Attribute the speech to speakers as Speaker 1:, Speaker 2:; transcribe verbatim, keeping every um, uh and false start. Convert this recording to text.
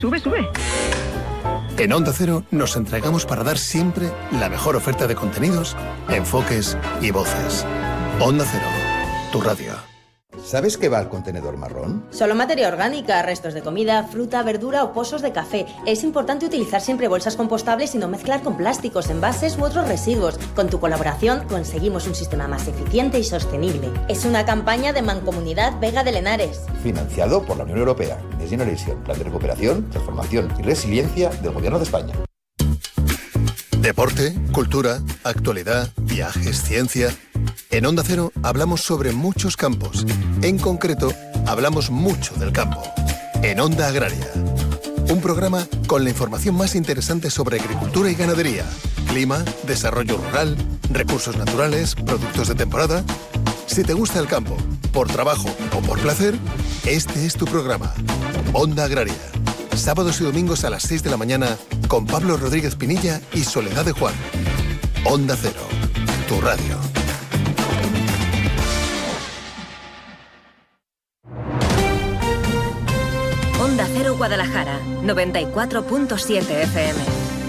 Speaker 1: Sube, sube.
Speaker 2: En Onda Cero nos entregamos para dar siempre la mejor oferta de contenidos, enfoques y voces. Onda Cero, tu radio.
Speaker 3: ¿Sabes qué va al contenedor marrón?
Speaker 4: Solo materia orgánica, restos de comida, fruta, verdura o pozos de café. Es importante utilizar siempre bolsas compostables y no mezclar con plásticos, envases u otros residuos. Con tu colaboración conseguimos un sistema más eficiente y sostenible. Es una campaña de Mancomunidad Vega de Lenares.
Speaker 3: Financiado por la Unión Europea. Next Generation, Plan de Recuperación, Transformación y Resiliencia del Gobierno de España.
Speaker 2: Deporte, cultura, actualidad, viajes, ciencia. En Onda Cero hablamos sobre muchos campos. En concreto, hablamos mucho del campo. En Onda Agraria. Un programa con la información más interesante sobre agricultura y ganadería, clima, desarrollo rural, recursos naturales, productos de temporada. Si te gusta el campo, por trabajo o por placer, este es tu programa. Onda Agraria. Sábados y domingos a las seis de la mañana con Pablo Rodríguez Pinilla y Soledad de Juan. Onda Cero, tu radio.
Speaker 5: Onda Cero Guadalajara, noventa y cuatro punto siete F M.